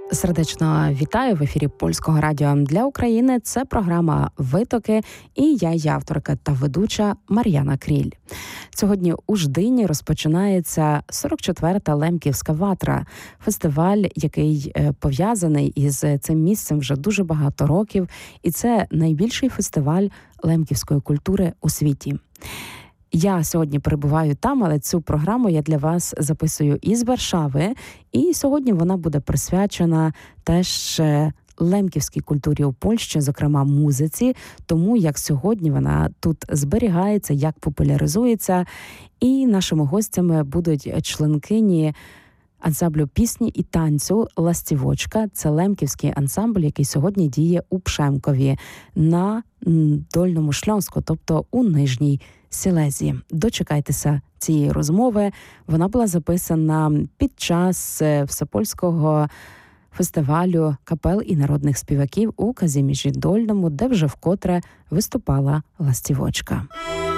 Сердечно вітаю в ефірі Польського радіо для України. Це програма «Витоки» і я, її авторка та ведуча Мар'яна Кріль. Сьогодні у Ждині розпочинається 44-та Лемківська ватра. Фестиваль, який пов'язаний із цим місцем вже дуже багато років. І це найбільший фестиваль лемківської культури у світі. Я сьогодні перебуваю там, але цю програму я для вас записую із Варшави. І сьогодні вона буде присвячена теж лемківській культурі у Польщі, зокрема музиці, тому як сьогодні вона тут зберігається, як популяризується. І нашими гостями будуть членкині ансамблю пісні і танцю «Ластівочка». Це лемківський ансамбль, який сьогодні діє у Пшемкові на Дольному Шльонську, тобто у Нижній Сілезії. Дочекайтеся цієї розмови. Вона була записана під час Всепольського фестивалю капел і народних співаків у Казіміжі Дольному, де вже вкотре виступала «Ластівочка».